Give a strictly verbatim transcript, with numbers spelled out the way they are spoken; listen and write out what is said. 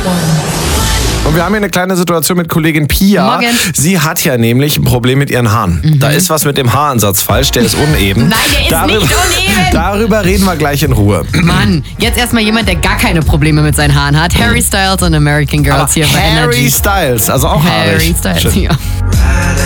Und wir haben hier eine kleine Situation mit Kollegin Pia. Morgen. Sie hat ja nämlich ein Problem mit ihren Haaren. Mhm. Da ist was mit dem Haaransatz falsch, der ist uneben. Nein, der ist darüber, nicht uneben. Darüber reden wir gleich in Ruhe. Mann, jetzt erstmal jemand, der gar keine Probleme mit seinen Haaren hat. Harry Styles und American Girls Aber hier bei Harry Energy. Styles, also auch Harry haarig. Styles, Schön. ja.